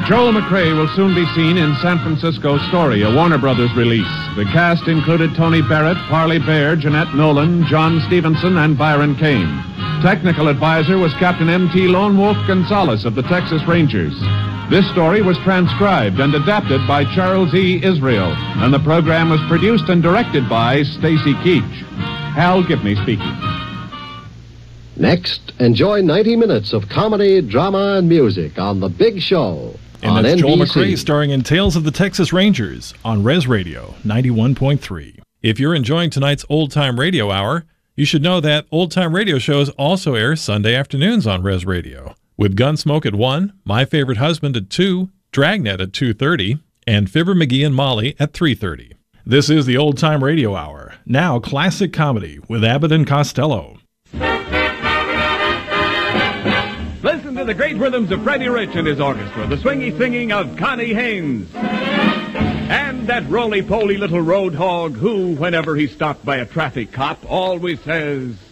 Joel McRae will soon be seen in San Francisco Story, a Warner Brothers release. The cast included Tony Barrett, Parley Baer, Jeanette Nolan, John Stevenson, and Byron Kane. Technical advisor was Captain M.T. Lone Wolf Gonzalez of the Texas Rangers. This story was transcribed and adapted by Charles E. Israel, and the program was produced and directed by Stacy Keach. Hal Gibney speaking. Next, enjoy 90 minutes of comedy, drama, and music on The Big Show. And that's NBC. Joel McRae starring in Tales of the Texas Rangers on Res Radio 91.3. If you're enjoying tonight's Old Time Radio Hour, you should know that Old Time Radio shows also air Sunday afternoons on Res Radio, with Gunsmoke at 1, My Favorite Husband at 2, Dragnet at 2:30, and Fibber McGee and Molly at 3:30. This is the Old Time Radio Hour, now classic comedy with Abbott and Costello. Listen to the great rhythms of Freddie Rich and his orchestra, the swingy singing of Connie Haynes. And that roly-poly little road hog who, whenever he's stopped by a traffic cop, always says...